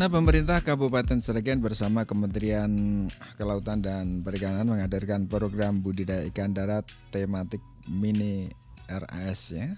Mana pemerintah Kabupaten Sragen bersama Kementerian Kelautan dan Perikanan mengadakan program budidaya ikan darat tematik mini RAS ya.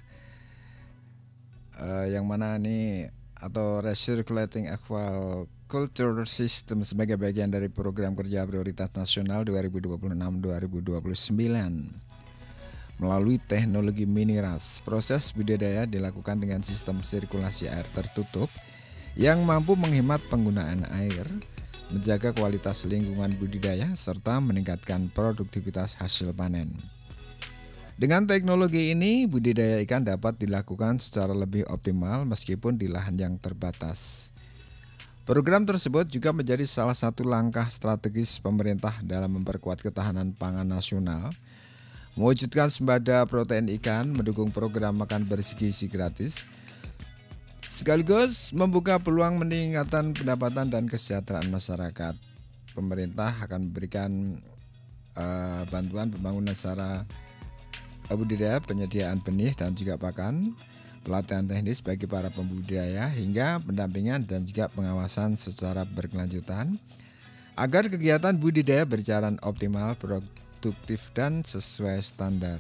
Yang mana ini atau Recirculating Aquaculture System sebagai bagian dari program kerja prioritas nasional 2026-2029. Melalui teknologi mini RAS, proses budidaya dilakukan dengan sistem sirkulasi air tertutup yang mampu menghemat penggunaan air, menjaga kualitas lingkungan budidaya, serta meningkatkan produktivitas hasil panen. Dengan teknologi ini, budidaya ikan dapat dilakukan secara lebih optimal meskipun di lahan yang terbatas. Program tersebut juga menjadi salah satu langkah strategis pemerintah dalam memperkuat ketahanan pangan nasional, mewujudkan sembada protein ikan, mendukung program makan bergizi gratis, sekaligus membuka peluang peningkatan pendapatan dan kesejahteraan masyarakat. Pemerintah akan memberikan bantuan pembangunan secara budidaya, penyediaan benih dan juga pakan, pelatihan teknis bagi para pembudidaya, hingga pendampingan dan juga pengawasan secara berkelanjutan agar kegiatan budidaya berjalan optimal, produktif dan sesuai standar.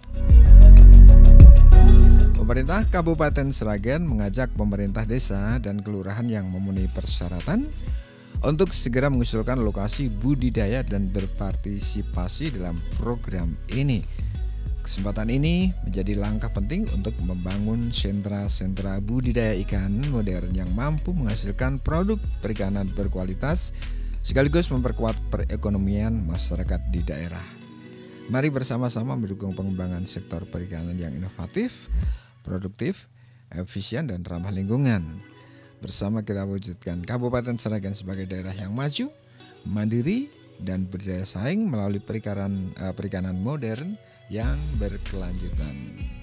Pemerintah Kabupaten Sragen mengajak pemerintah desa dan kelurahan yang memenuhi persyaratan untuk segera mengusulkan lokasi budidaya dan berpartisipasi dalam program ini. Kesempatan ini menjadi langkah penting untuk membangun sentra-sentra budidaya ikan modern yang mampu menghasilkan produk perikanan berkualitas sekaligus memperkuat perekonomian masyarakat di daerah. Mari bersama-sama mendukung pengembangan sektor perikanan yang inovatif, produktif, efisien dan ramah lingkungan. Bersama kita wujudkan Kabupaten Sragen sebagai daerah yang maju, mandiri dan berdaya saing melalui perikanan modern yang berkelanjutan.